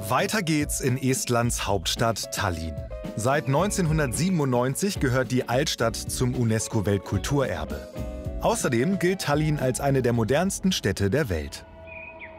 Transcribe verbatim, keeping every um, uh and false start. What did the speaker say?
Weiter geht's in Estlands Hauptstadt Tallinn. Seit neunzehnhundertsiebenundneunzig gehört die Altstadt zum UNESCO-Weltkulturerbe. Außerdem gilt Tallinn als eine der modernsten Städte der Welt.